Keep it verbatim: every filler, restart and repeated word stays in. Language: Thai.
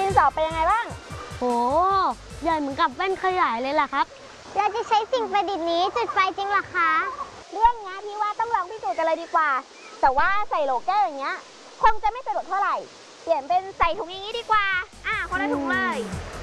นสอเป็นยังไงบ้างโหใหญ่เหมือนกับแว่นขยายเลยล่ะครับเราจะใช้สิ่งประดิษฐ์นี้จุดไฟจริงหรอคะเรื่องนี้พี่ว่าต้องลองพิสูจน์กันเลยดีกว่าแต่ว่าใส่โหลแก้วอย่างเงี้ยคงจะไม่สะดวกเท่าไหร่เปลี่ยนเป็นใส่ถุงอย่างนี้ดีกว่าอ่ะคนละถุงเลย